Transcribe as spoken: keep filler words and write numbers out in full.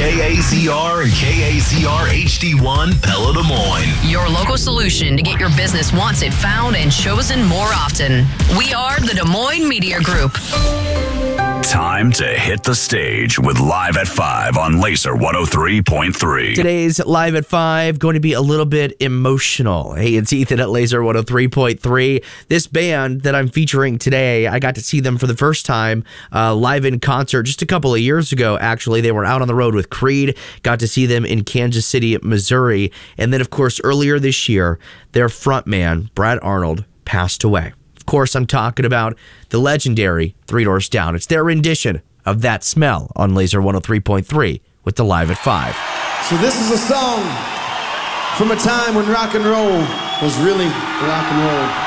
K A Z R and K A Z R H D one Pella Des Moines. Your local solution to get your business once it found and chosen more often. We are the Des Moines Media Group. Time to hit the stage with Live at five on Laser one oh three point three. Today's Live at five going to be a little bit emotional. Hey, it's Ethan at Laser one oh three point three. This band that I'm featuring today, I got to see them for the first time uh, live in concert just a couple of years ago, actually. They were out on the road with Creed, got to see them in Kansas City, Missouri. And then, of course, earlier this year, their frontman, Brad Arnold, passed away. Of course, I'm talking about the legendary Three Doors Down. It's their rendition of That Smell on Laser one oh three point three with the Live at five. So this is a song from a time when rock and roll was really rock and roll.